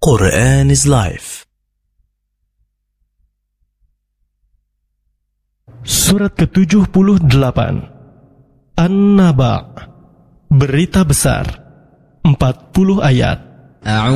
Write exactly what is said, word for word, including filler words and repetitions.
Quran is Life. Surat ke tujuh puluh delapan, An-Naba, berita besar, empat puluh ayat.